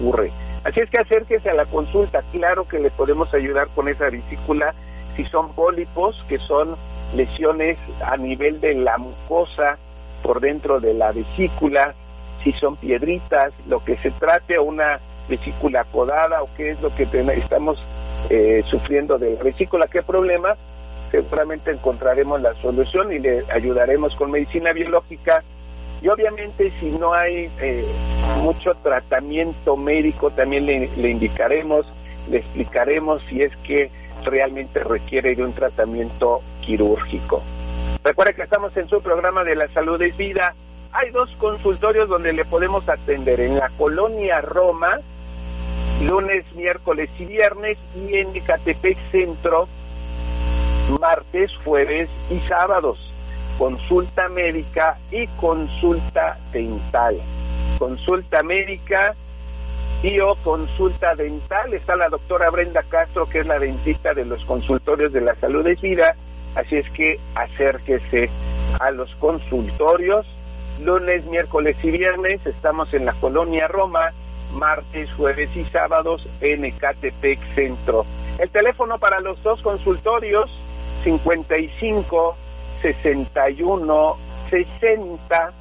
ocurre. Así es que acérquese a la consulta. Claro que le podemos ayudar con esa vesícula, si son pólipos, que son lesiones a nivel de la mucosa por dentro de la vesícula, si son piedritas, lo que se trate, o una vesícula podada, o qué es lo que estamos sufriendo de la vesícula, qué problema, seguramente encontraremos la solución y le ayudaremos con medicina biológica. Y obviamente si no hay mucho tratamiento médico, también le indicaremos, le explicaremos si es que realmente requiere de un tratamiento quirúrgico. Recuerde que estamos en su programa de La Salud es Vida. Hay 2 consultorios donde le podemos atender, en la Colonia Roma, lunes, miércoles y viernes, y en Ecatepec Centro, martes, jueves y sábados. Consulta médica y consulta dental. Consulta médica y o consulta dental. Está la doctora Brenda Castro, que es la dentista de los consultorios de La Salud es Vida. Así es que acérquese a los consultorios. Lunes, miércoles y viernes estamos en la Colonia Roma, martes, jueves y sábados en Ecatepec Centro. El teléfono para los 2 consultorios, 55 61 60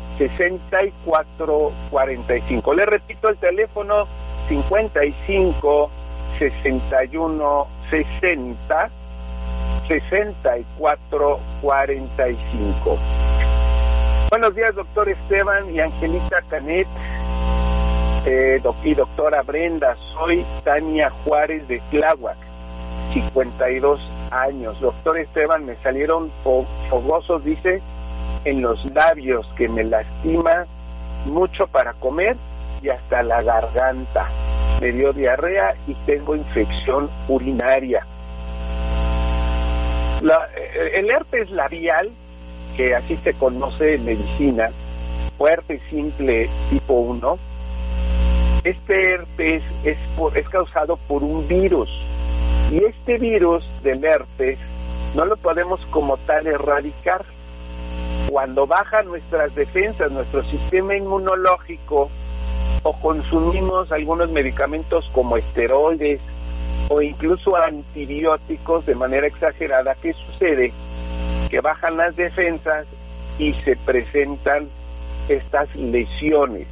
64 45. Le repito el teléfono, 55 61 60 64 45. Buenos días, doctor Esteban y Angelita Canet, y doctora Brenda. Soy Tania Juárez de Tláhuac, 52 años. Doctor Esteban, me salieron fogosos, dice, en los labios, que me lastima mucho para comer y hasta la garganta. Me dio diarrea y tengo infección urinaria. El herpes labial, que así se conoce en medicina, o herpes simple tipo 1, este herpes es causado por un virus, y este virus del herpes no lo podemos como tal erradicar. Cuando bajan nuestras defensas, nuestro sistema inmunológico, o consumimos algunos medicamentos como esteroides o incluso antibióticos de manera exagerada, ¿qué sucede? Que bajan las defensas y se presentan estas lesiones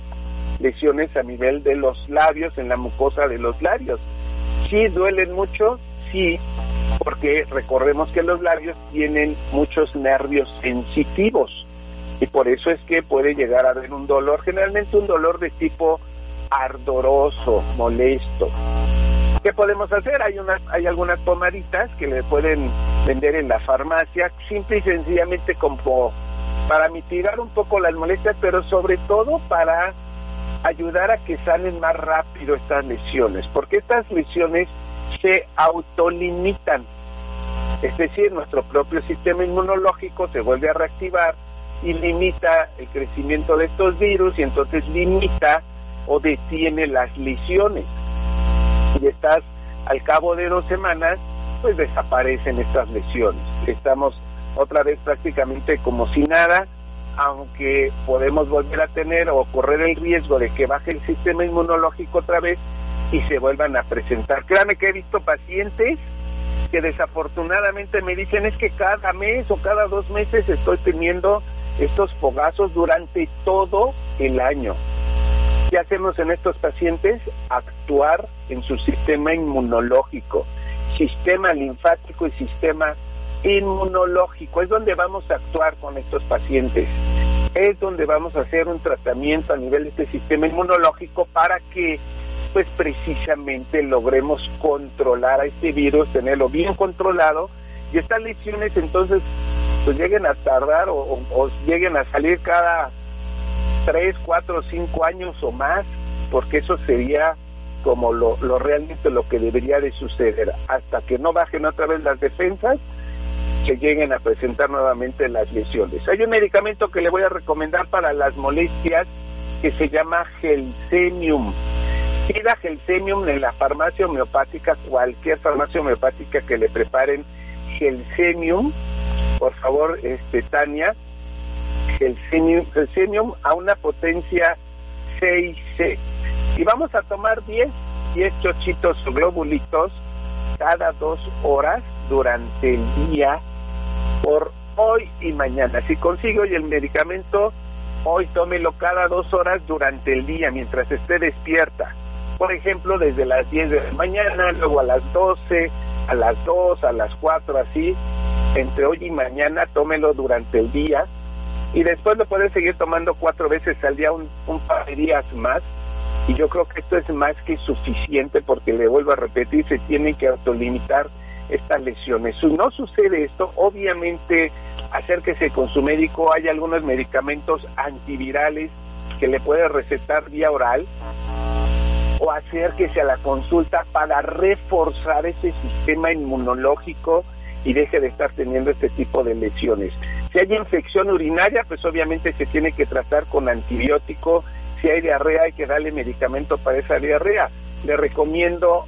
a nivel de los labios, en la mucosa de los labios. ¿Sí duelen mucho? Sí, porque recordemos que los labios tienen muchos nervios sensitivos y por eso es que puede llegar a haber un dolor, generalmente un dolor de tipo ardoroso, molesto. ¿Qué podemos hacer? Hay algunas pomaditas que le pueden vender en la farmacia, simple y sencillamente como para mitigar un poco las molestias, pero sobre todo para ayudar a que sanen más rápido estas lesiones, porque estas lesiones se autolimitan, es decir, nuestro propio sistema inmunológico se vuelve a reactivar y limita el crecimiento de estos virus, y entonces limita o detiene las lesiones. Y al cabo de 2 semanas, pues desaparecen estas lesiones. Estamos otra vez prácticamente como si nada, aunque podemos volver a tener o correr el riesgo de que baje el sistema inmunológico otra vez y se vuelvan a presentar. Créame que he visto pacientes que desafortunadamente me dicen, es que cada mes o cada 2 meses estoy teniendo estos fogazos durante todo el año. ¿Qué hacemos en estos pacientes? Actuar en su sistema inmunológico, sistema linfático y sistema inmunológico. Es donde vamos a actuar con estos pacientes. Es donde vamos a hacer un tratamiento a nivel de este sistema inmunológico para que, pues precisamente, logremos controlar a este virus, tenerlo bien controlado, y estas lesiones entonces pues lleguen a tardar o lleguen a salir cada 3, 4, 5 años o más, porque eso sería como lo realmente lo que debería de suceder, hasta que no bajen otra vez las defensas, que lleguen a presentar nuevamente las lesiones. Hay un medicamento que le voy a recomendar para las molestias que se llama Gelsemium. Pida Gelsemium en la farmacia homeopática, cualquier farmacia homeopática que le preparen Gelsemium, por favor, Tania, Gelsemium a una potencia 6C. Y vamos a tomar 10 chochitos o globulitos cada 2 horas durante el día por hoy y mañana. Si consigue hoy el medicamento, hoy tómelo cada 2 horas durante el día mientras esté despierta. Por ejemplo, desde las 10 de la mañana, luego a las 12, a las 2, a las 4, así. Entre hoy y mañana, tómelo durante el día. Y después lo puede seguir tomando 4 veces al día, un par de días más. Y yo creo que esto es más que suficiente, porque le vuelvo a repetir, se tienen que autolimitar estas lesiones. Si no sucede esto, obviamente acérquese con su médico. Hay algunos medicamentos antivirales que le puede recetar vía oral, o acérquese a la consulta para reforzar ese sistema inmunológico y deje de estar teniendo este tipo de lesiones. Si hay infección urinaria, pues obviamente se tiene que tratar con antibiótico. Si hay diarrea, hay que darle medicamento para esa diarrea. Le recomiendo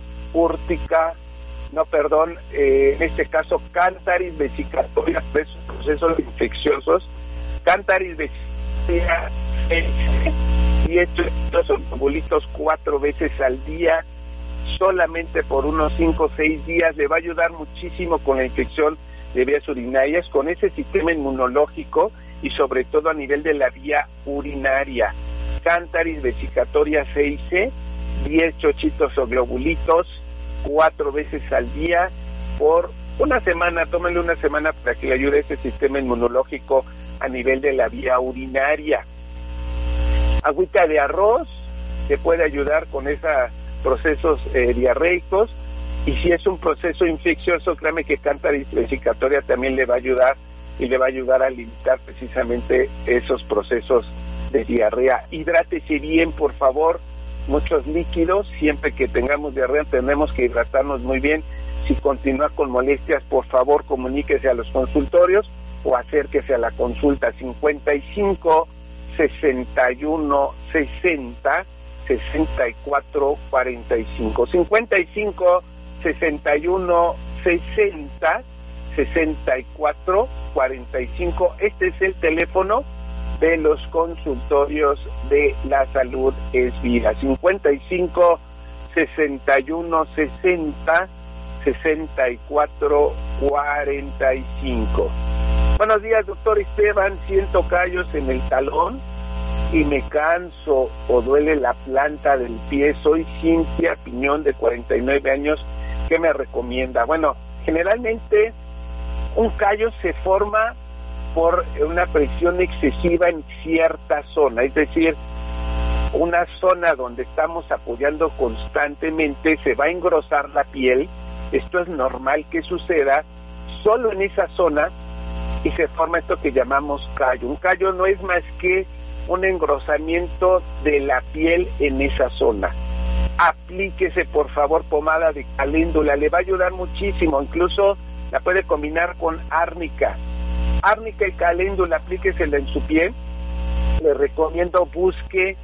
en este caso Cantaris vesicatoria para esos procesos infecciosos. Cantaris vesicatoria 10 globulitos 4 veces al día, solamente por unos 5 o 6 días. Le va a ayudar muchísimo con la infección de vías urinarias, con ese sistema inmunológico y sobre todo a nivel de la vía urinaria. Cantaris vesicatoria 6C, 10 chochitos o globulitos 4 veces al día por una semana. Tómenle una semana para que le ayude ese sistema inmunológico a nivel de la vía urinaria. Agüita de arroz te puede ayudar con esos procesos diarreicos, y si es un proceso infeccioso, créame que Cantaris vesicatoria también le va a ayudar, y le va a ayudar a limitar precisamente esos procesos de diarrea. Hidrátese bien, por favor, muchos líquidos. Siempre que tengamos diarrea tenemos que hidratarnos muy bien. Si continúa con molestias, por favor comuníquese a los consultorios o acérquese a la consulta 55 61 60 64 45, 55 61 60 64 45. Este es el teléfono de los consultorios de La Salud es Vida, 55 61 60 64 45. Buenos días, doctor Esteban. Siento callos en el talón y me canso o duele la planta del pie. Soy Cintia Piñón, de 49 años. ¿Qué me recomienda? Bueno, generalmente un callo se forma por una presión excesiva en cierta zona, es decir, una zona donde estamos apoyando constantemente, se va a engrosar la piel. Esto es normal que suceda solo en esa zona y se forma esto que llamamos callo. Un callo no es más que un engrosamiento de la piel en esa zona. Aplíquese, por favor, pomada de caléndula, le va a ayudar muchísimo. Incluso la puede combinar con árnica. Árnica y caléndula, aplíquesela en su piel. Le recomiendo busque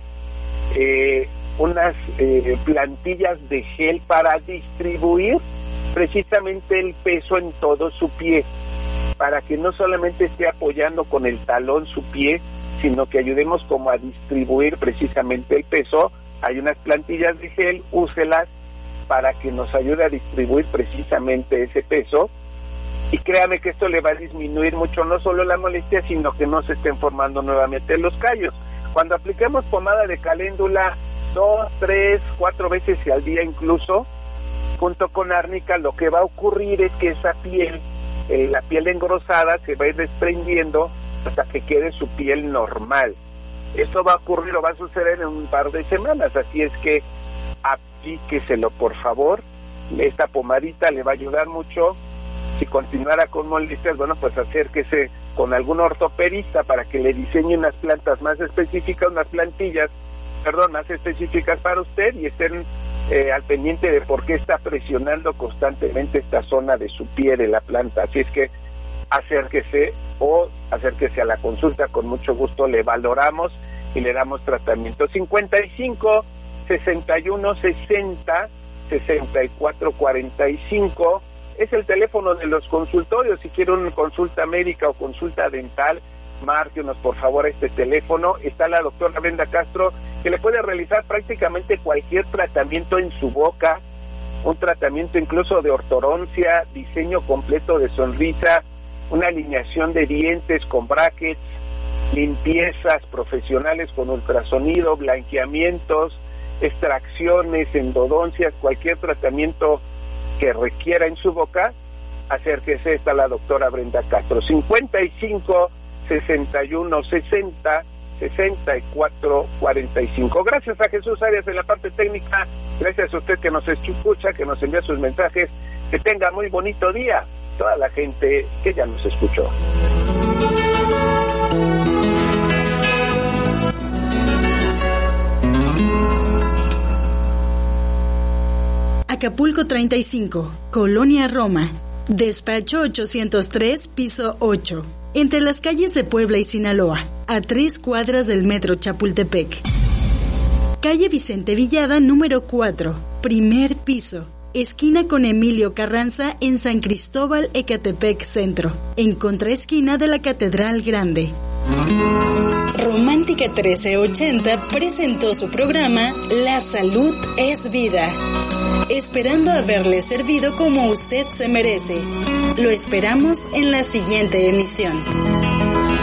unas plantillas de gel para distribuir precisamente el peso en todo su pie, para que no solamente esté apoyando con el talón su pie, sino que ayudemos como a distribuir precisamente el peso. Hay unas plantillas de gel, úselas para que nos ayude a distribuir precisamente ese peso, y créame que esto le va a disminuir mucho no solo la molestia, sino que no se estén formando nuevamente los callos. Cuando apliquemos pomada de caléndula 2, 3, 4 veces al día incluso, junto con árnica, lo que va a ocurrir es que esa piel, la piel engrosada, se va a ir desprendiendo hasta que quede su piel normal. Esto va a ocurrir o va a suceder en un par de semanas, así es que aplíqueselo, por favor. Esta pomadita le va a ayudar mucho. Si continuara con molestias, bueno, pues acérquese con algún ortopedista para que le diseñe unas plantas más específicas, unas plantillas, más específicas para usted, y estén al pendiente de por qué está presionando constantemente esta zona de su pie de la planta. Así es que acérquese a la consulta, con mucho gusto le valoramos y le damos tratamiento. 55 61 60 64 45 es el teléfono de los consultorios. Si quiere una consulta médica o consulta dental, márquenos por favor a este teléfono. Está la doctora Brenda Castro que le puede realizar prácticamente cualquier tratamiento en su boca, un tratamiento incluso de ortodoncia, diseño completo de sonrisa, una alineación de dientes con brackets, limpiezas profesionales con ultrasonido, blanqueamientos, extracciones, endodoncias, cualquier tratamiento que requiera en su boca, acérquese, está la doctora Brenda Castro. 55 61 60 64 45. Gracias a Jesús Arias en la parte técnica, gracias a usted que nos escucha, que nos envía sus mensajes, que tenga muy bonito día, toda la gente que ya nos escuchó. Acapulco 35, Colonia Roma, despacho 803, piso 8, entre las calles de Puebla y Sinaloa, a 3 cuadras del metro Chapultepec. Calle Vicente Villada, número 4, primer piso, esquina con Emilio Carranza en San Cristóbal, Ecatepec Centro, en contraesquina de la Catedral Grande. Romántica 1380 presentó su programa La Salud es Vida, esperando haberle servido como usted se merece. Lo esperamos en la siguiente emisión.